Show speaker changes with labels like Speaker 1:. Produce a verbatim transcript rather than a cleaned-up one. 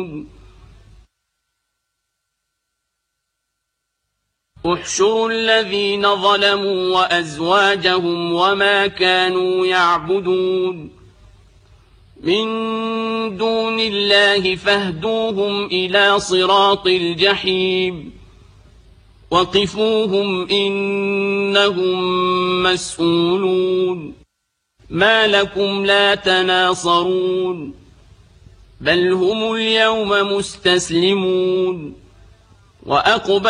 Speaker 1: احشروا الذين ظلموا وأزواجهم وما كانوا يعبدون من دون الله فاهدوهم إلى صراط الجحيم وقفوهم إنهم مسؤولون ما لكم لا تناصرون بل هم اليوم مستسلمون وأقبل